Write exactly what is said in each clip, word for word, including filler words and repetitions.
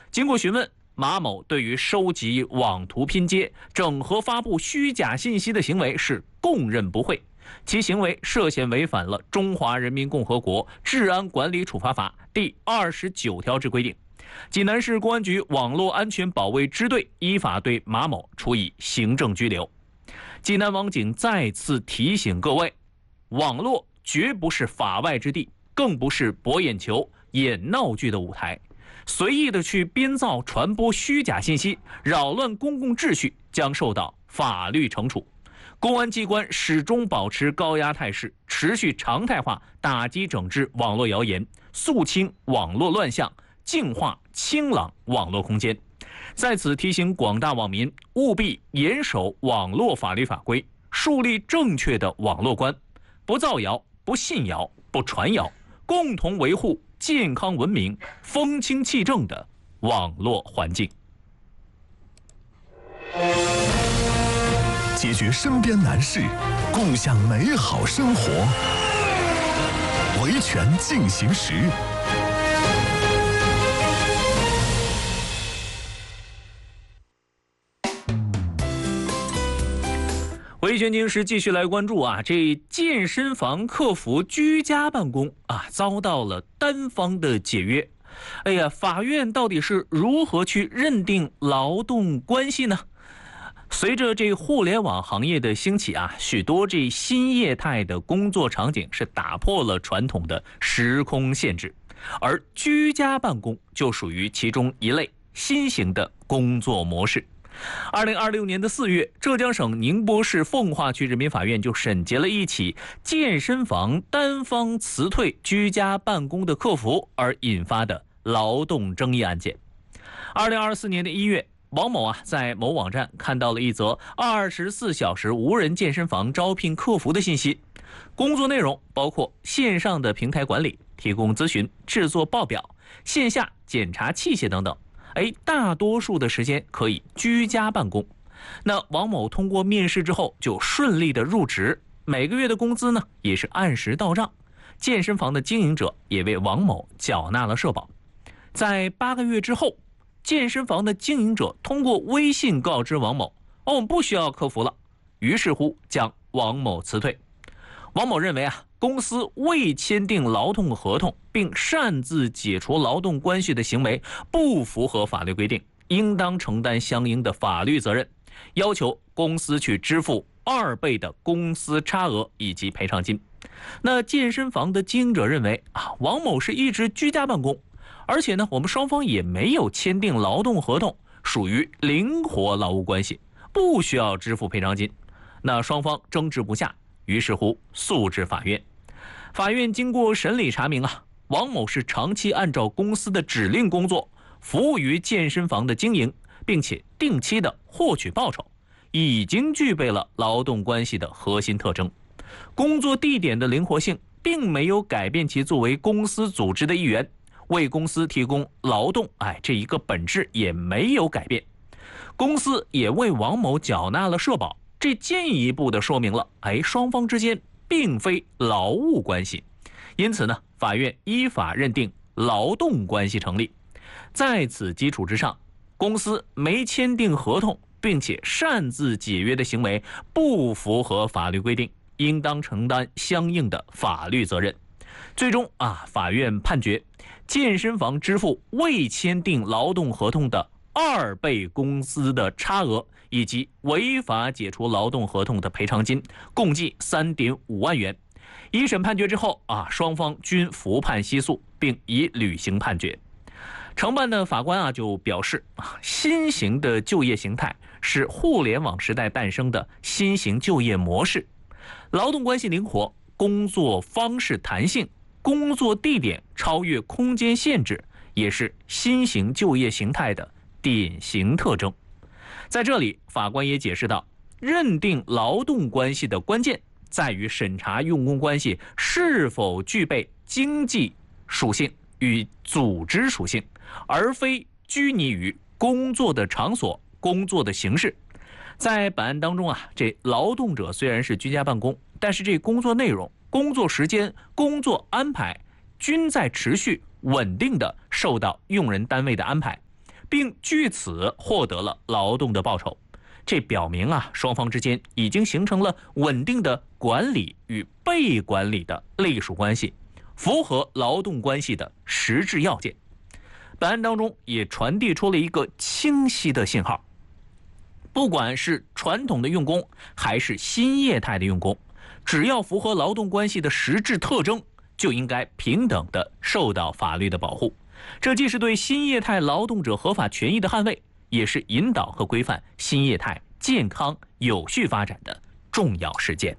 经过询问，马某对于收集网图拼接、整合发布虚假信息的行为是供认不讳，其行为涉嫌违反了《中华人民共和国治安管理处罚法》第二十九条之规定。济南市公安局网络安全保卫支队依法对马某处以行政拘留。济南网警再次提醒各位，网络绝不是法外之地，更不是博眼球、演闹剧的舞台。随意的去编造、传播虚假信息，扰乱公共秩序，将受到法律惩处。公安机关始终保持高压态势，持续常态化打击整治网络谣言，肃清网络乱象，净化清朗网络空间。在此提醒广大网民，务必严守网络法律法规，树立正确的网络观，不造谣、不信谣、不传谣，共同维护健康文明、风清气正的网络环境。 解决身边难事，共享美好生活。维权进行时。 维权进行时继续来关注啊，这健身房客服居家办公啊，遭到了单方的解约。哎呀，法院到底是如何去认定劳动关系呢？随着这互联网行业的兴起啊，许多这新业态的工作场景是打破了传统的时空限制，而居家办公就属于其中一类新型的工作模式。二零二六年的四月，浙江省宁波市奉化区人民法院就审结了一起健身房单方辞退居家办公的客服而引发的劳动争议案件。二零二四年的一月，王某啊在某网站看到了一则二十四小时无人健身房招聘客服的信息，工作内容包括线上的平台管理、提供咨询、制作报表、线下检查器械等等。哎，大多数的时间可以居家办公。那王某通过面试之后就顺利的入职，每个月的工资呢也是按时到账。健身房的经营者也为王某缴纳了社保。在八个月之后，健身房的经营者通过微信告知王某，哦，我们不需要客服了，于是乎将王某辞退。王某认为啊，公司未签订劳动合同并擅自解除劳动关系的行为不符合法律规定，应当承担相应的法律责任，要求公司去支付二倍的公司差额以及赔偿金。那健身房的经营者认为啊，王某是一直居家办公，而且呢，我们双方也没有签订劳动合同，属于灵活劳务关系，不需要支付赔偿金。那双方争执不下，于是乎诉至法院。法院经过审理查明啊，王某是长期按照公司的指令工作，服务于健身房的经营，并且定期的获取报酬，已经具备了劳动关系的核心特征。工作地点的灵活性并没有改变其作为公司组织的一员，为公司提供劳动，哎，这一个本质也没有改变。公司也为王某缴纳了社保，这进一步的说明了，哎，双方之间并非劳务关系，因此呢，法院依法认定劳动关系成立。在此基础之上，公司没签订合同，并且擅自解约的行为不符合法律规定，应当承担相应的法律责任。最终啊，法院判决健身房支付未签订劳动合同的二倍工资的差额，以及违法解除劳动合同的赔偿金，共计 三点五万元。一审判决之后啊，双方均服判息诉，并已履行判决。承办的法官啊就表示啊，新型的就业形态是互联网时代诞生的新型就业模式，劳动关系灵活，工作方式弹性，工作地点超越空间限制，也是新型就业形态的典型特征。在这里，法官也解释到，认定劳动关系的关键在于审查用工关系是否具备经济属性与组织属性，而非拘泥于工作的场所、工作的形式。在本案当中啊，这劳动者虽然是居家办公，但是这工作内容、工作时间、工作安排均在持续稳定的受到用人单位的安排， 并据此获得了劳动的报酬。这表明啊，双方之间已经形成了稳定的管理与被管理的隶属关系，符合劳动关系的实质要件。本案当中也传递出了一个清晰的信号，不管是传统的用工还是新业态的用工，只要符合劳动关系的实质特征，就应该平等地受到法律的保护。这既是对新业态劳动者合法权益的捍卫，也是引导和规范新业态健康有序发展的重要实践。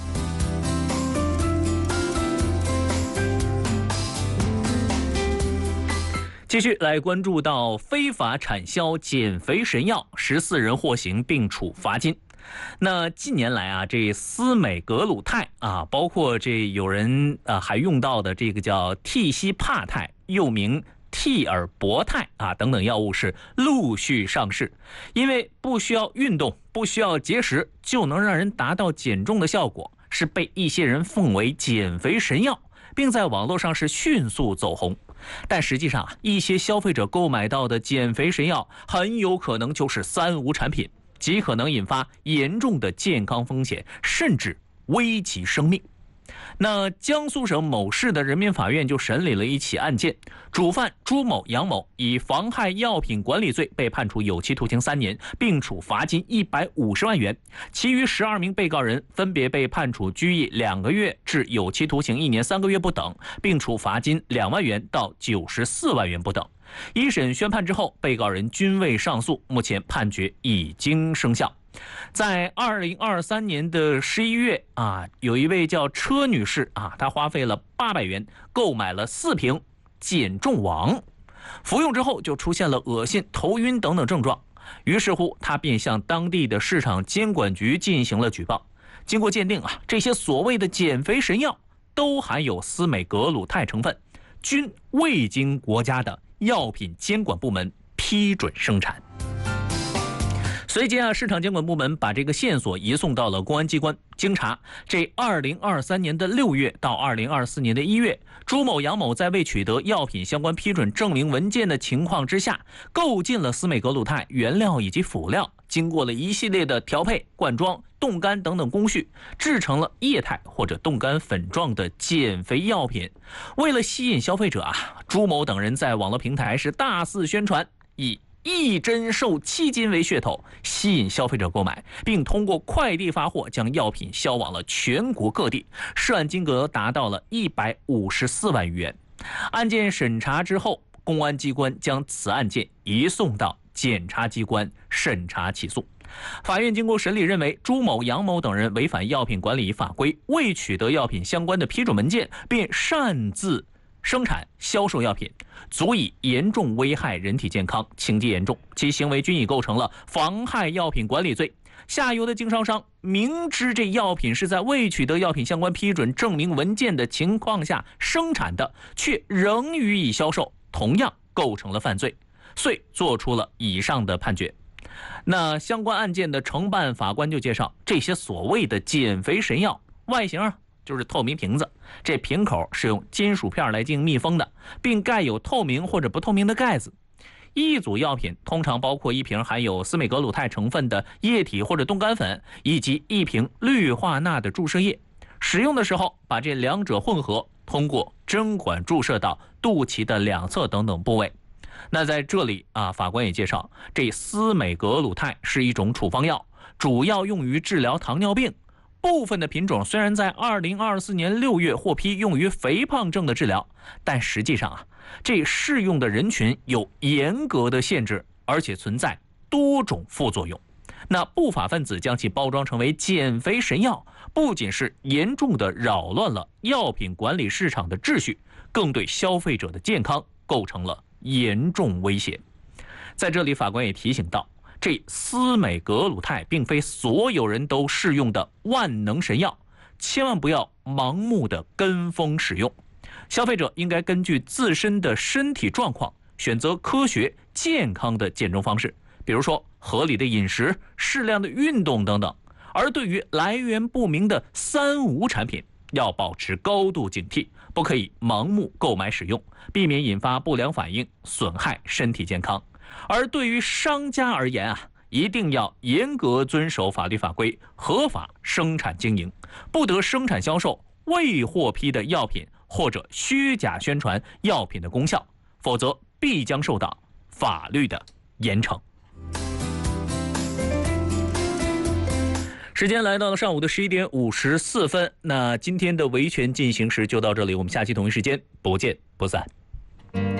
继续来关注到非法产销减肥神药，十四人获刑并处罚金。那近年来啊，这司美格鲁肽啊，包括这有人啊还用到的这个叫替西帕肽，又名替尔博肽啊等等药物是陆续上市。因为不需要运动，不需要节食，就能让人达到减重的效果，是被一些人奉为减肥神药，并在网络上是迅速走红。但实际上啊，一些消费者购买到的减肥神药很有可能就是三无产品，极可能引发严重的健康风险，甚至危及生命。那江苏省某市的人民法院就审理了一起案件，主犯朱某、杨某以妨害药品管理罪被判处有期徒刑三年，并处罚金一百五十万元。其余十二名被告人分别被判处拘役两个月至有期徒刑一年三个月不等，并处罚金两万元到九十四万元不等。一审宣判之后，被告人均未上诉，目前判决已经生效。在二零二三年的十一月啊，有一位叫车女士啊，她花费了八百元购买了四瓶减重王，服用之后就出现了恶心、头晕等等症状，于是乎她便向当地的市场监管局进行了举报。经过鉴定啊，这些所谓的减肥神药都含有司美格鲁肽成分，均未经国家的药品监管部门批准生产。随即啊，市场监管部门把这个线索移送到了公安机关。经查，这二零二三年的六月到二零二四年的一月，朱某、杨某在未取得药品相关批准证明文件的情况之下，购进了司美格鲁肽原料以及辅料，经过了一系列的调配、灌装、冻干等等工序，制成了液态或者冻干粉状的减肥药品。为了吸引消费者啊，朱某等人在网络平台是大肆宣传，以一针售七斤为噱头，吸引消费者购买，并通过快递发货将药品销往了全国各地，涉案金额达到了一百五十四万余元。案件审查之后，公安机关将此案件移送到检察机关审查起诉。法院经过审理认为，朱某、杨某等人违反药品管理法规，未取得药品相关的批准文件，便擅自生产销售药品，足以严重危害人体健康，情节严重，其行为均已构成了妨害药品管理罪。下游的经销商明知这药品是在未取得药品相关批准证明文件的情况下生产的，却仍予以销售，同样构成了犯罪，遂作出了以上的判决。那相关案件的承办法官就介绍，这些所谓的减肥神药外形啊就是透明瓶子，这瓶口是用金属片来进行密封的，并盖有透明或者不透明的盖子。一组药品通常包括一瓶含有司美格鲁肽成分的液体或者冻干粉，以及一瓶氯化钠的注射液。使用的时候把这两者混合，通过针管注射到肚脐的两侧等等部位。那在这里啊，法官也介绍，这司美格鲁肽是一种处方药，主要用于治疗糖尿病。部分的品种虽然在二零二四年六月获批用于肥胖症的治疗，但实际上啊，这适用的人群有严格的限制，而且存在多种副作用。那不法分子将其包装成为减肥神药，不仅是严重的扰乱了药品管理市场的秩序，更对消费者的健康构成了严重威胁。在这里，法官也提醒到，这司美格鲁肽并非所有人都适用的万能神药，千万不要盲目的跟风使用。消费者应该根据自身的身体状况，选择科学健康的减重方式，比如说合理的饮食、适量的运动等等。而对于来源不明的三无产品，要保持高度警惕，不可以盲目购买使用，避免引发不良反应，损害身体健康。 而对于商家而言啊，一定要严格遵守法律法规，合法生产经营，不得生产销售未获批的药品或者虚假宣传药品的功效，否则必将受到法律的严惩。时间来到了上午的十一点五十四分，那今天的维权进行时就到这里，我们下期同一时间不见不散。